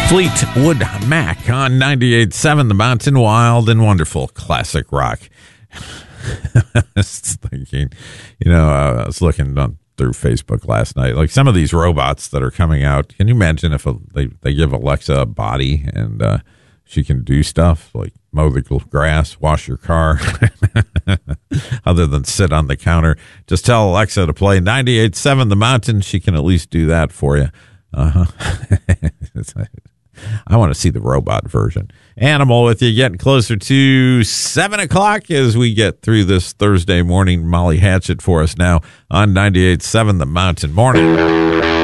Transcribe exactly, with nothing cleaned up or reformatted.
Fleetwood Mac on ninety-eight point seven The Mountain, wild and wonderful classic rock. I was thinking, you know, uh, I was looking on, through Facebook last night, like some of these robots that are coming out. Can you imagine if a, they, they give Alexa a body and uh, she can do stuff like mow the grass, wash your car, other than sit on the counter? Just tell Alexa to play ninety-eight point seven The Mountain. She can at least do that for you. Uh-huh. I want to see the robot version. Animal with you, getting closer to seven o'clock as we get through this Thursday morning. Molly Hatchet for us now on ninety-eight point seven The Mountain. Morning.